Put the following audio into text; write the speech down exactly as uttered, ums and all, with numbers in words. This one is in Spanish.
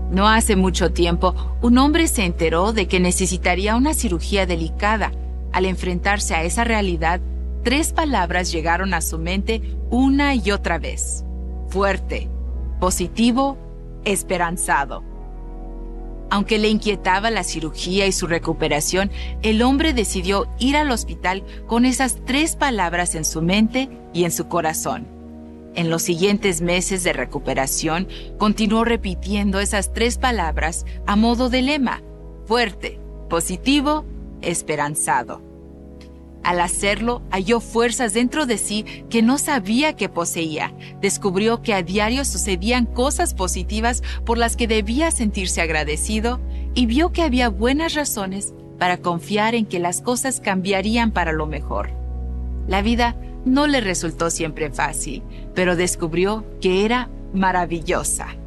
No hace mucho tiempo, un hombre se enteró de que necesitaría una cirugía delicada. Al enfrentarse a esa realidad, tres palabras llegaron a su mente una y otra vez: fuerte, positivo, esperanzado. Aunque le inquietaba la cirugía y su recuperación, el hombre decidió ir al hospital con esas tres palabras en su mente y en su corazón. En los siguientes meses de recuperación, continuó repitiendo esas tres palabras a modo de lema: fuerte, positivo, esperanzado. Al hacerlo, halló fuerzas dentro de sí que no sabía que poseía. Descubrió que a diario sucedían cosas positivas por las que debía sentirse agradecido y vio que había buenas razones para confiar en que las cosas cambiarían para lo mejor. La vida no le resultó siempre fácil, pero descubrió que era maravillosa.